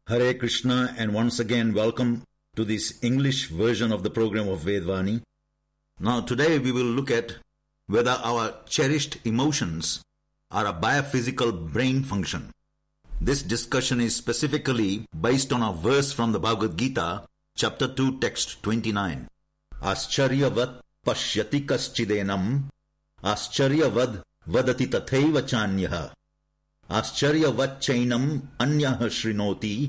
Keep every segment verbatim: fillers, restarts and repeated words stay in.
Hare Krishna, and once again welcome to this English version of the program of Vedvani. Now today we will look at whether our cherished emotions are a biophysical brain function. This discussion is specifically based on a verse from the Bhagavad Gita, chapter two, text twenty-nine. Ascharyavat pashyati kaschidenam, ascharyavad vadati tathaiva chanyaha. Ascharyavat chainam anyah shrinoti,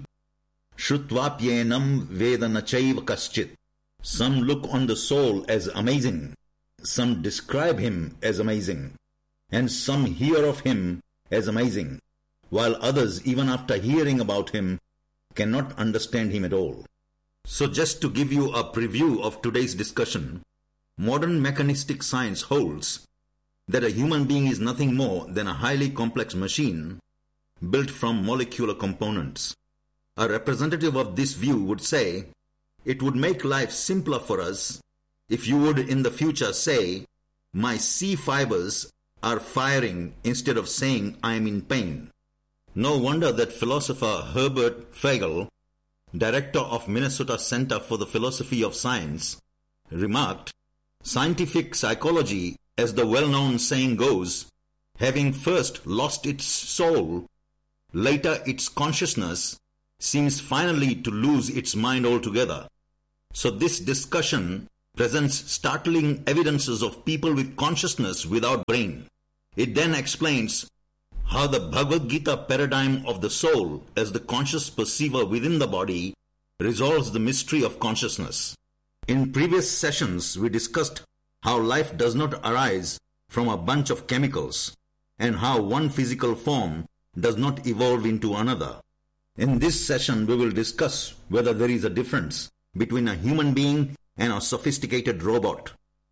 shrutvapyenam vedana chaiva kaschit. Some look on the soul as amazing, some describe him as amazing, and some hear of him as amazing, while others, even after hearing about him, cannot understand him at all. So just to give you a preview of today's discussion, modern mechanistic science holds that a human being is nothing more than a highly complex machine built from molecular components. A representative of this view would say, it would make life simpler for us if you would in the future say, my C fibers are firing instead of saying I am in pain. No wonder that philosopher Herbert Feigl, director of Minnesota Center for the Philosophy of Science, remarked, scientific psychology, as the well-known saying goes, having first lost its soul, later its consciousness, seems finally to lose its mind altogether. So this discussion presents startling evidences of people with consciousness without brain. It then explains how the Bhagavad Gita paradigm of the soul as the conscious perceiver within the body resolves the mystery of consciousness. In previous sessions, we discussed how life does not arise from a bunch of chemicals and how one physical form does not evolve into another. In this session, we will discuss whether there is a difference between a human being and a sophisticated robot.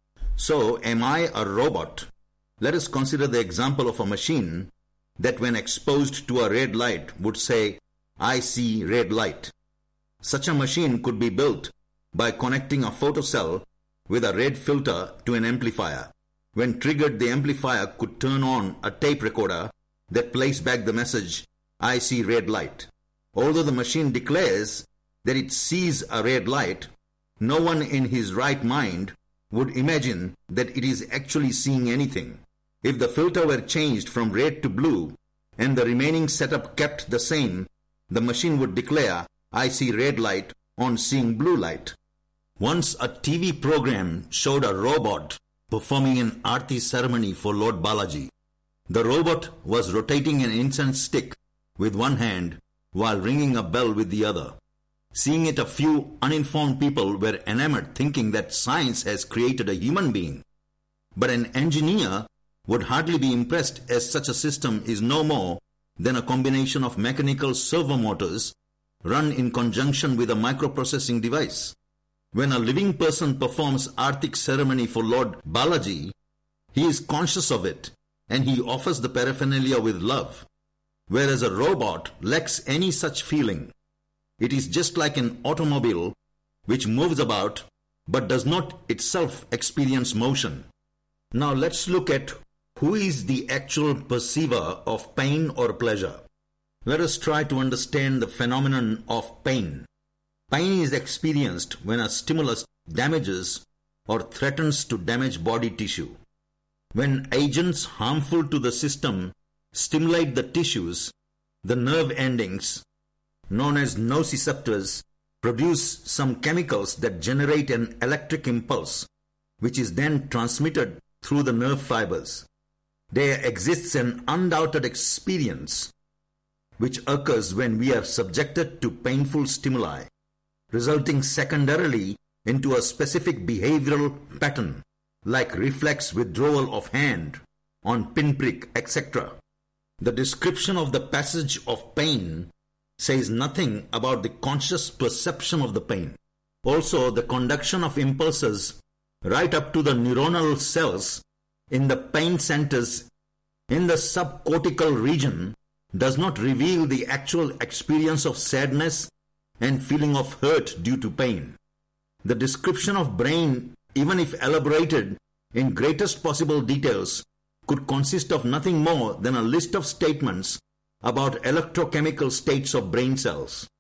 So, am I a robot? Let us consider the example of a machine that when exposed to a red light would say, I see red light. Such a machine could be built by connecting a photocell with a red filter to an amplifier. When triggered, the amplifier could turn on a tape recorder that plays back the message, I see red light. Although the machine declares that it sees a red light, no one in his right mind would imagine that it is actually seeing anything. If the filter were changed from red to blue and the remaining setup kept the same, the machine would declare, I see red light on seeing blue light. Once a T V program showed a robot performing an Aarti ceremony for Lord Balaji. The robot was rotating an incense stick with one hand while ringing a bell with the other. Seeing it, a few uninformed people were enamored, thinking that science has created a human being. But an engineer would hardly be impressed, as such a system is no more than a combination of mechanical servo motors run in conjunction with a microprocessing device. When a living person performs Aartik ceremony for Lord Balaji, he is conscious of it and he offers the paraphernalia with love, whereas a robot lacks any such feeling. It is just like an automobile which moves about but does not itself experience motion. Now let's look at who is the actual perceiver of pain or pleasure. Let us try to understand the phenomenon of pain. Pain is experienced when a stimulus damages or threatens to damage body tissue. When agents harmful to the system stimulate the tissues, the nerve endings, known as nociceptors, produce some chemicals that generate an electric impulse, which is then transmitted through the nerve fibers. There exists an undoubted experience which occurs when we are subjected to painful stimuli, resulting secondarily into a specific behavioral pattern like reflex withdrawal of hand on pinprick, et cetera. The description of the passage of pain says nothing about the conscious perception of the pain. Also, the conduction of impulses right up to the neuronal cells in the pain centers in the subcortical region does not reveal the actual experience of sadness and feeling of hurt due to pain. The description of brain, even if elaborated in greatest possible details, could consist of nothing more than a list of statements about electrochemical states of brain cells.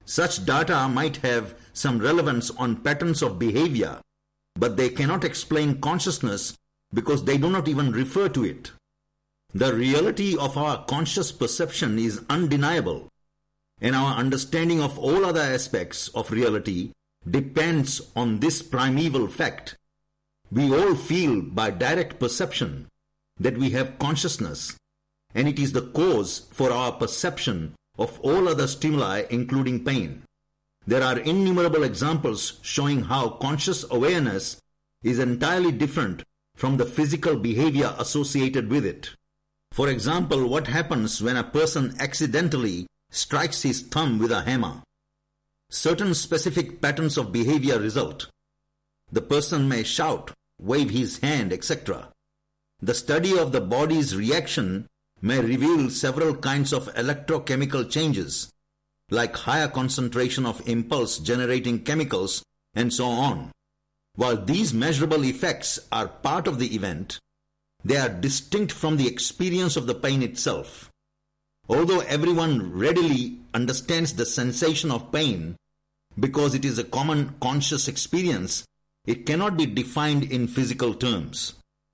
Such data might have some relevance on patterns of behavior, but they cannot explain consciousness because they do not even refer to it. The reality of our conscious perception is undeniable, and our understanding of all other aspects of reality depends on this primeval fact. We all feel by direct perception that we have consciousness, and it is the cause for our perception of all other stimuli, including pain. There are innumerable examples showing how conscious awareness is entirely different from the physical behavior associated with it. For example, what happens when a person accidentally strikes his thumb with a hammer? Certain specific patterns of behavior result. The person may shout, wave his hand, et cetera. The study of the body's reaction may reveal several kinds of electrochemical changes, like higher concentration of impulse-generating chemicals and so on. While these measurable effects are part of the event, they are distinct from the experience of the pain itself. Although everyone readily understands the sensation of pain because it is a common conscious experience, it cannot be defined in physical terms.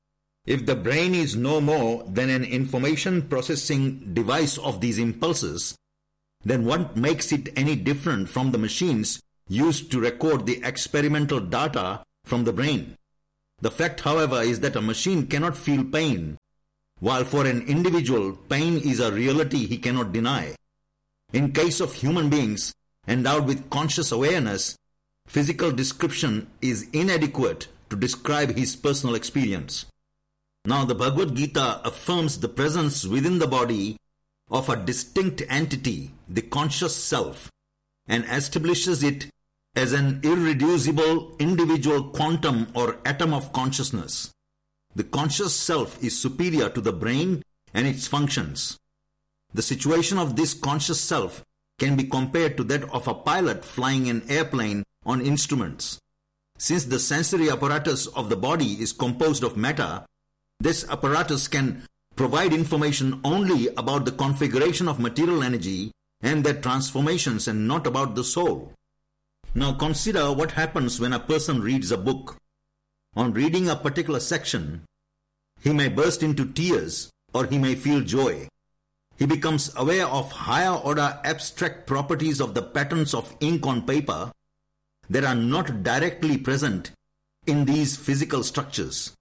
If the brain is no more than an information processing device of these impulses, then what makes it any different from the machines used to record the experimental data from the brain? The fact, however, is that a machine cannot feel pain, while for an individual, pain is a reality he cannot deny. In case of human beings endowed with conscious awareness, physical description is inadequate to describe his personal experience. Now, the Bhagavad Gita affirms the presence within the body of a distinct entity, the conscious self, and establishes it as an irreducible individual quantum or atom of consciousness. The conscious self is superior to the brain and its functions. The situation of this conscious self can be compared to that of a pilot flying an airplane on instruments. Since the sensory apparatus of the body is composed of matter, this apparatus can provide information only about the configuration of material energy and their transformations and not about the soul. Now consider what happens when a person reads a book. On reading a particular section, he may burst into tears or he may feel joy. He becomes aware of higher order abstract properties of the patterns of ink on paper that are not directly present in these physical structures.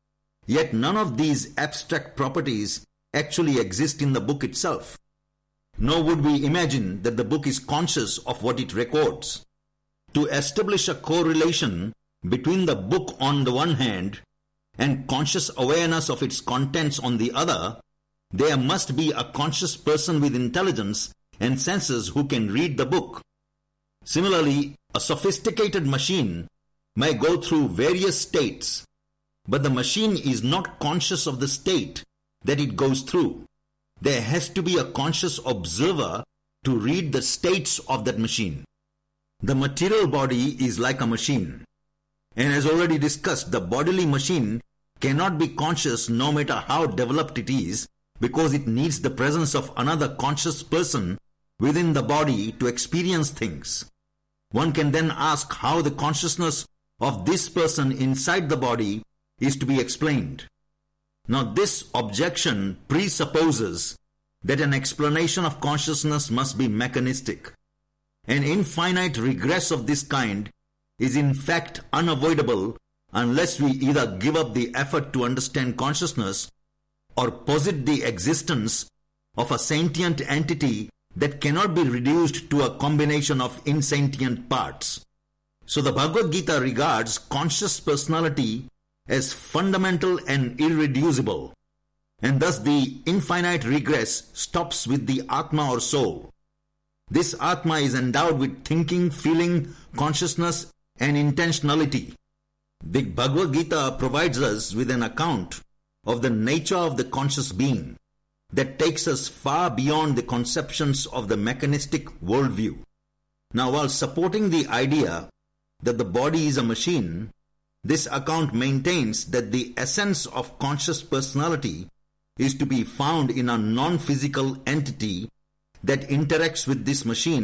Yet none of these abstract properties actually exist in the book itself. Nor would we imagine that the book is conscious of what it records. To establish a correlation between the book on the one hand and conscious awareness of its contents on the other, there must be a conscious person with intelligence and senses who can read the book. Similarly, a sophisticated machine may go through various states, but the machine is not conscious of the state that it goes through. There has to be a conscious observer to read the states of that machine. The material body is like a machine, and as already discussed, the bodily machine cannot be conscious no matter how developed it is, because it needs the presence of another conscious person within the body to experience things. One can then ask how the consciousness of this person inside the body is to be explained. Now this objection presupposes that an explanation of consciousness must be mechanistic. An infinite regress of this kind is in fact unavoidable unless we either give up the effort to understand consciousness or posit the existence of a sentient entity that cannot be reduced to a combination of insentient parts. So the Bhagavad Gita regards conscious personality as fundamental and irreducible, and thus the infinite regress stops with the Atma or soul. This Atma is endowed with thinking, feeling, consciousness and intentionality. The Bhagavad Gita provides us with an account of the nature of the conscious being that takes us far beyond the conceptions of the mechanistic worldview. Now, while supporting the idea that the body is a machine, this account maintains that the essence of conscious personality is to be found in a non-physical entity that interacts with this machine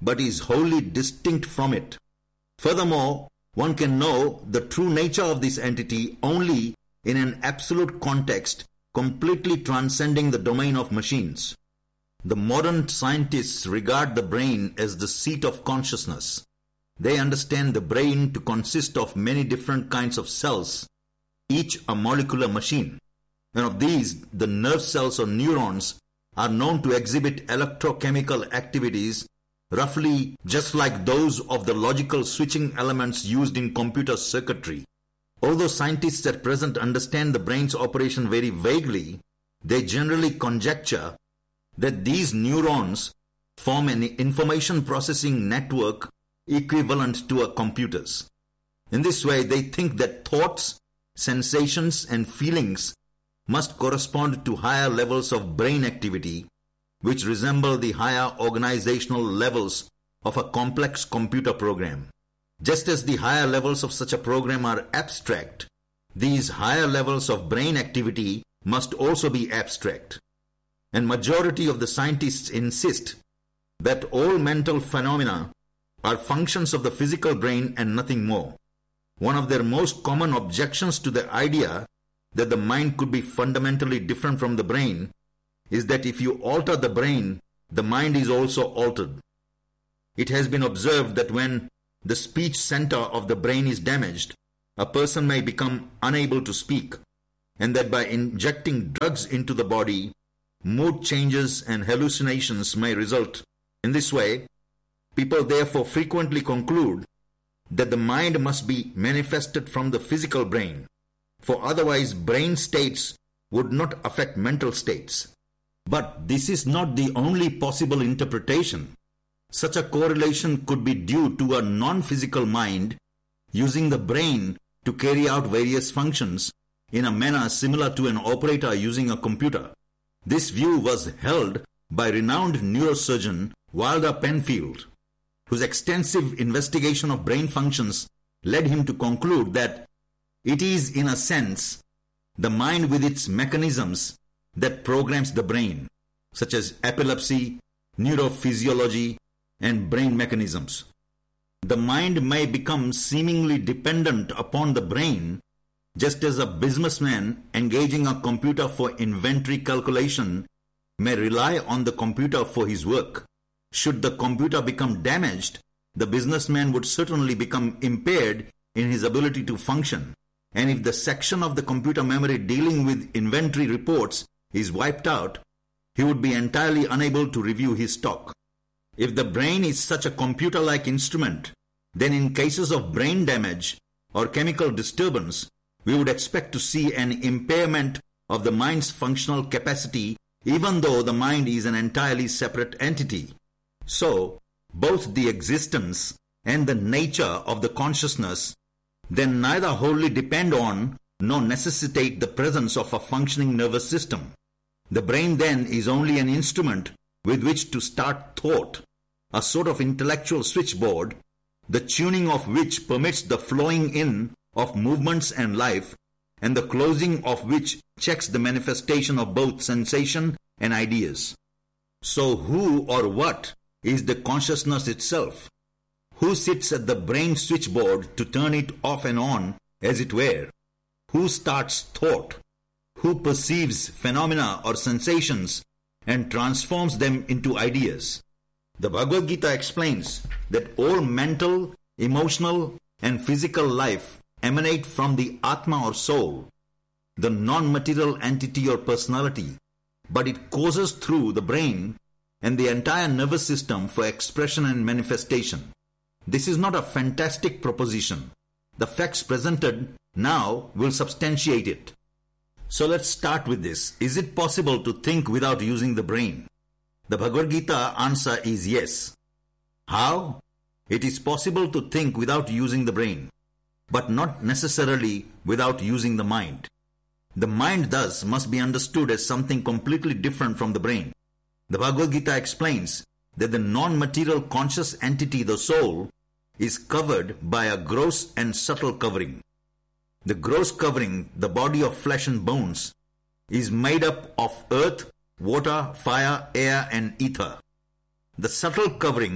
but is wholly distinct from it. Furthermore, one can know the true nature of this entity only in an absolute context, completely transcending the domain of machines. The modern scientists regard the brain as the seat of consciousness. They understand the brain to consist of many different kinds of cells, each a molecular machine. And of these, the nerve cells or neurons are known to exhibit electrochemical activities roughly just like those of the logical switching elements used in computer circuitry. Although scientists at present understand the brain's operation very vaguely, they generally conjecture that these neurons form an information processing network equivalent to a computer's. In this way, they think that thoughts, sensations, and feelings must correspond to higher levels of brain activity, which resemble the higher organizational levels of a complex computer program. Just as the higher levels of such a program are abstract, these higher levels of brain activity must also be abstract. And majority of the scientists insist that all mental phenomena are functions of the physical brain and nothing more. One of their most common objections to the idea that the mind could be fundamentally different from the brain is that if you alter the brain, the mind is also altered. It has been observed that when the speech center of the brain is damaged, a person may become unable to speak, and that by injecting drugs into the body, mood changes and hallucinations may result. In this way, people therefore frequently conclude that the mind must be manifested from the physical brain, for otherwise brain states would not affect mental states. But this is not the only possible interpretation. Such a correlation could be due to a non-physical mind using the brain to carry out various functions in a manner similar to an operator using a computer. This view was held by renowned neurosurgeon Walter Penfield, whose extensive investigation of brain functions led him to conclude that it is, in a sense, the mind with its mechanisms that programs the brain, such as epilepsy, neurophysiology, and brain mechanisms. The mind may become seemingly dependent upon the brain, just as a businessman engaging a computer for inventory calculation may rely on the computer for his work. Should the computer become damaged, the businessman would certainly become impaired in his ability to function. And if the section of the computer memory dealing with inventory reports is wiped out, he would be entirely unable to review his stock. If the brain is such a computer-like instrument, then in cases of brain damage or chemical disturbance, we would expect to see an impairment of the mind's functional capacity, even though the mind is an entirely separate entity. So, both the existence and the nature of the consciousness then neither wholly depend on nor necessitate the presence of a functioning nervous system. The brain then is only an instrument with which to start thought, a sort of intellectual switchboard, the tuning of which permits the flowing in of movements and life, and the closing of which checks the manifestation of both sensation and ideas. So who or what is the consciousness itself? Who sits at the brain switchboard to turn it off and on, as it were? Who starts thought? Who perceives phenomena or sensations and transforms them into ideas? The Bhagavad Gita explains that all mental, emotional, and physical life emanate from the Atma or soul, the non-material entity or personality, but it courses through the brain and the entire nervous system for expression and manifestation. This is not a fantastic proposition. The facts presented now will substantiate it. So let's start with this. Is it possible to think without using the brain? The Bhagavad Gita answer is yes. How? It is possible to think without using the brain, but not necessarily without using the mind. The mind thus must be understood as something completely different from the brain. The Bhagavad Gita explains that the non-material conscious entity, the soul, is covered by a gross and subtle covering. The gross covering, the body of flesh and bones, is made up of earth, water, fire, air, and ether. The subtle covering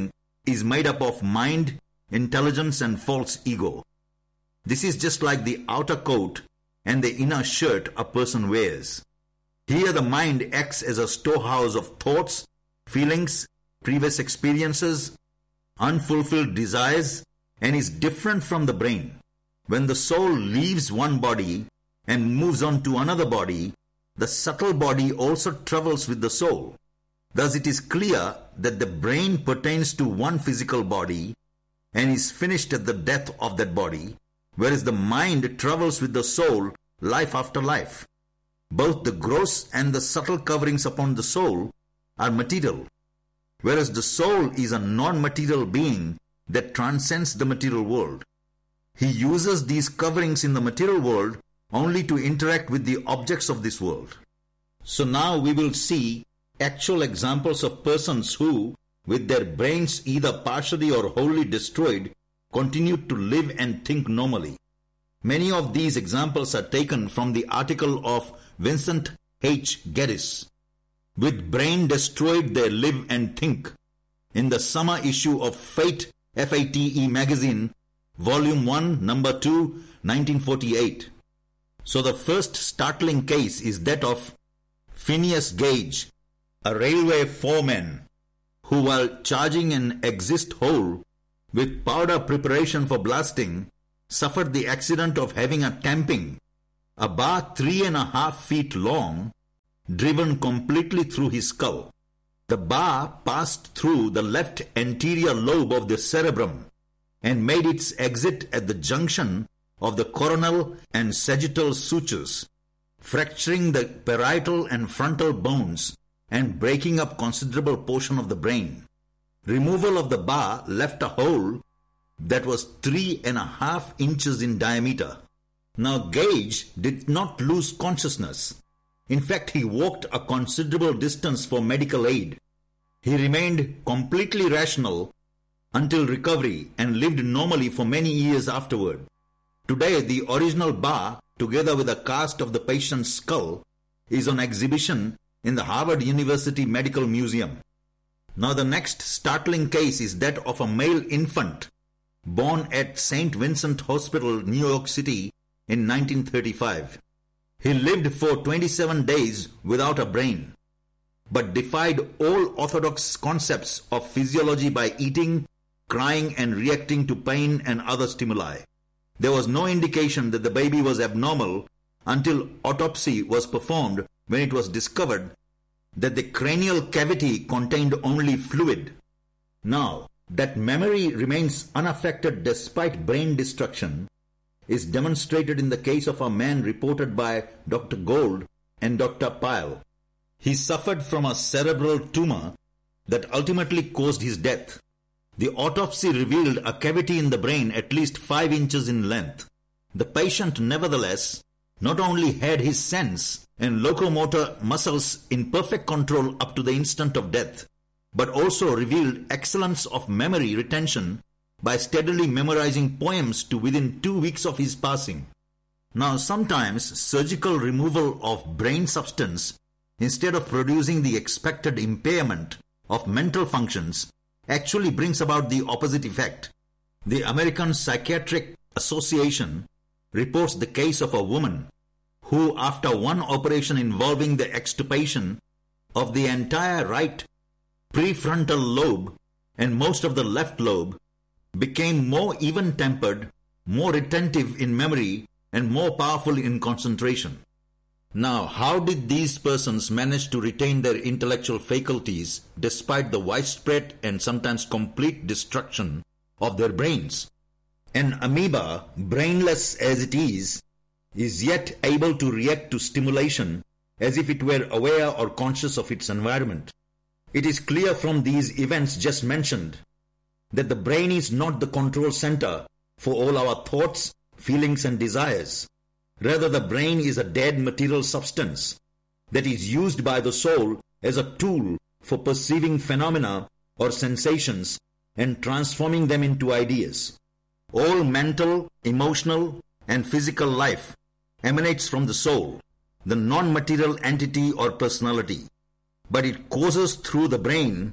is made up of mind, intelligence, and false ego. This is just like the outer coat and the inner shirt a person wears. Here the mind acts as a storehouse of thoughts, feelings, previous experiences, unfulfilled desires, and is different from the brain. When the soul leaves one body and moves on to another body, the subtle body also travels with the soul. Thus it is clear that the brain pertains to one physical body and is finished at the death of that body, whereas the mind travels with the soul life after life. Both the gross and the subtle coverings upon the soul are material, whereas the soul is a non-material being that transcends the material world. He uses these coverings in the material world only to interact with the objects of this world. So now we will see actual examples of persons who, with their brains either partially or wholly destroyed, continued to live and think normally. Many of these examples are taken from the article of Vincent H. Geddes, "With Brain Destroyed They Live and Think," in the summer issue of Fate F A T E magazine, Volume one, Number two, nineteen forty-eight. So the first startling case is that of Phineas Gage, a railway foreman, who while charging an exist hole with powder preparation for blasting, suffered the accident of having a tamping, a bar three and a half feet long, driven completely through his skull. The bar passed through the left anterior lobe of the cerebrum and made its exit at the junction of the coronal and sagittal sutures, fracturing the parietal and frontal bones and breaking up considerable portion of the brain. Removal of the bar left a hole that was three and a half inches in diameter. Now Gage did not lose consciousness. In fact, he walked a considerable distance for medical aid. He remained completely rational until recovery and lived normally for many years afterward. Today, the original bar, together with a cast of the patient's skull, is on exhibition in the Harvard University Medical Museum. Now the next startling case is that of a male infant born at Saint Vincent Hospital, New York City in nineteen thirty-five. He lived for twenty-seven days without a brain, but defied all orthodox concepts of physiology by eating, crying, and reacting to pain and other stimuli. There was no indication that the baby was abnormal until autopsy was performed, when it was discovered that the cranial cavity contained only fluid. Now, that memory remains unaffected despite brain destruction is demonstrated in the case of a man reported by Doctor Gold and Doctor Pyle. He suffered from a cerebral tumor that ultimately caused his death. The autopsy revealed a cavity in the brain at least five inches in length. The patient, nevertheless, not only had his sense and locomotor muscles in perfect control up to the instant of death, but also revealed excellence of memory retention by steadily memorizing poems to within two weeks of his passing. Now, sometimes surgical removal of brain substance, instead of producing the expected impairment of mental functions, actually brings about the opposite effect. The American Psychiatric Association reports the case of a woman who, after one operation involving the extirpation of the entire right prefrontal lobe and most of the left lobe, became more even-tempered, more retentive in memory, and more powerful in concentration. Now, how did these persons manage to retain their intellectual faculties despite the widespread and sometimes complete destruction of their brains? An amoeba, brainless as it is, is yet able to react to stimulation as if it were aware or conscious of its environment. It is clear from these events just mentioned that the brain is not the control center for all our thoughts, feelings, and desires. Rather, the brain is a dead material substance that is used by the soul as a tool for perceiving phenomena or sensations and transforming them into ideas. All mental, emotional, and physical life emanates from the soul, the non-material entity or personality, but it courses through the brain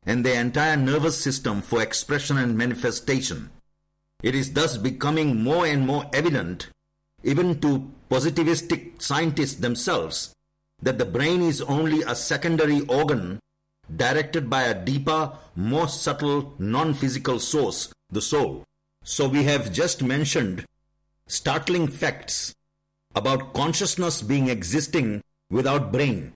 and the entire nervous system for expression and manifestation. It is thus becoming more and more evident, even to positivistic scientists themselves, that the brain is only a secondary organ directed by a deeper, more subtle, non-physical source, the soul. So we have just mentioned startling facts about consciousness being existing without brain.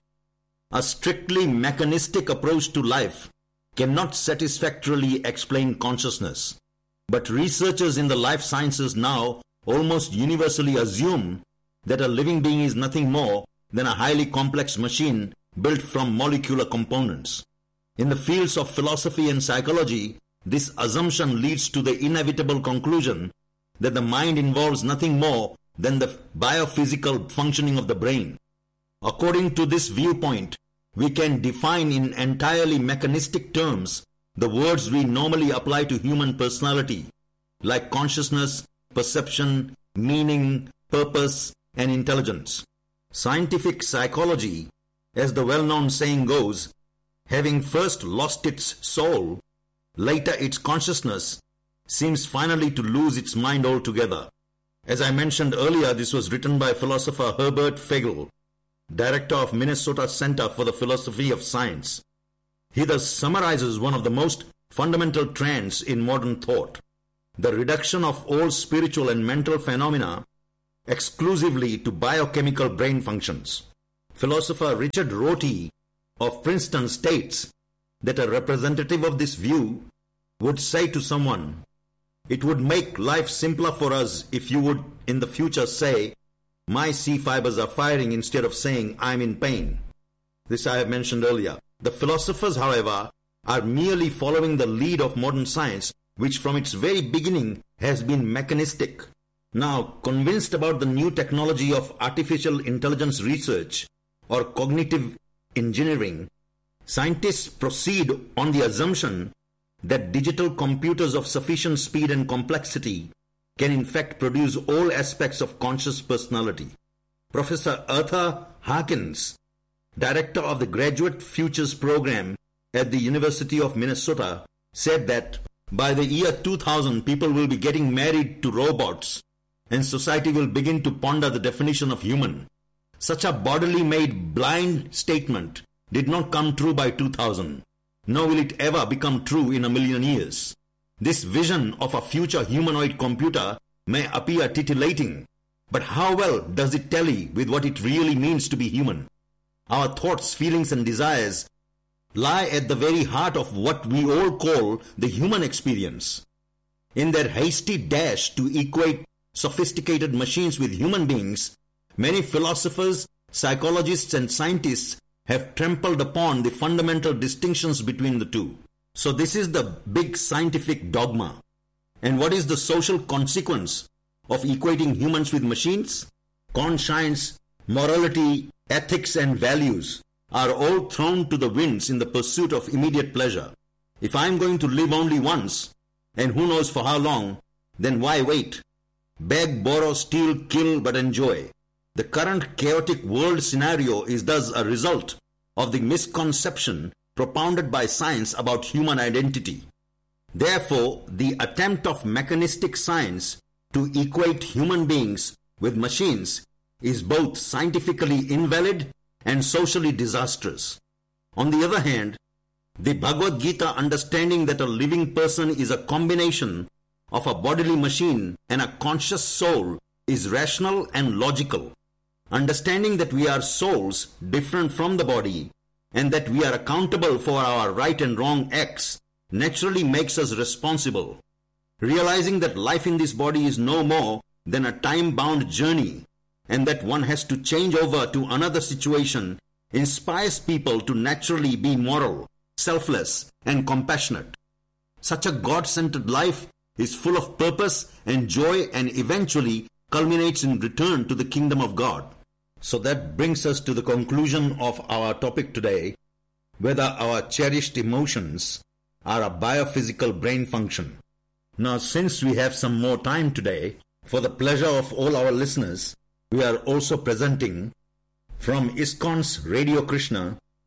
A strictly mechanistic approach to life cannot satisfactorily explain consciousness. But researchers in the life sciences now almost universally assume that a living being is nothing more than a highly complex machine built from molecular components. In the fields of philosophy and psychology, this assumption leads to the inevitable conclusion that the mind involves nothing more than the biophysical functioning of the brain. According to this viewpoint, we can define in entirely mechanistic terms the words we normally apply to human personality, like consciousness, perception, meaning, purpose, and intelligence. Scientific psychology, as the well-known saying goes, having first lost its soul, later its consciousness, seems finally to lose its mind altogether. As I mentioned earlier, this was written by philosopher Herbert Feigl, director of Minnesota Center for the Philosophy of Science. He thus summarizes one of the most fundamental trends in modern thought, the reduction of all spiritual and mental phenomena exclusively to biochemical brain functions. Philosopher Richard Rorty of Princeton states that a representative of this view would say to someone, "It would make life simpler for us if you would in the future say, 'My C fibers are firing,' instead of saying, 'I'm in pain.'" This I have mentioned earlier. The philosophers, however, are merely following the lead of modern science, which from its very beginning has been mechanistic. Now, convinced about the new technology of artificial intelligence research or cognitive engineering, scientists proceed on the assumption that digital computers of sufficient speed and complexity can in fact produce all aspects of conscious personality. Professor Arthur Harkins, director of the Graduate Futures Program at the University of Minnesota, said that by the year two thousand, people will be getting married to robots and society will begin to ponder the definition of human. Such a bodily made blind statement did not come true by two thousand, nor will it ever become true in a million years. This vision of a future humanoid computer may appear titillating, but how well does it tally with what it really means to be human? Our thoughts, feelings, and desires lie at the very heart of what we all call the human experience. In their hasty dash to equate sophisticated machines with human beings, many philosophers, psychologists, and scientists have trampled upon the fundamental distinctions between the two. So this is the big scientific dogma. And what is the social consequence of equating humans with machines? Conscience, morality, ethics, and values are all thrown to the winds in the pursuit of immediate pleasure. If I am going to live only once, and who knows for how long, then why wait? Beg, borrow, steal, kill, but enjoy. The current chaotic world scenario is thus a result of the misconception propounded by science about human identity. Therefore, the attempt of mechanistic science to equate human beings with machines is both scientifically invalid and socially disastrous. On the other hand, the Bhagavad Gita understanding that a living person is a combination of a bodily machine and a conscious soul is rational and logical. Understanding that we are souls different from the body and that we are accountable for our right and wrong acts naturally makes us responsible. Realizing that life in this body is no more than a time-bound journey and that one has to change over to another situation inspires people to naturally be moral, selfless, and compassionate. Such a God-centered life is full of purpose and joy and eventually culminates in return to the kingdom of God. So that brings us to the conclusion of our topic today, whether our cherished emotions are a biophysical brain function. Now, since we have some more time today, for the pleasure of all our listeners, we are also presenting from ISKCON's Radio Krishna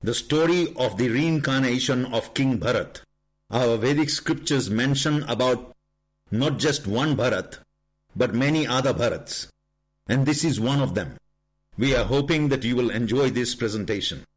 the story of the reincarnation of King Bharat. Our Vedic scriptures mention about not just one Bharat, but many other Bharats. And this is one of them. We are hoping that you will enjoy this presentation.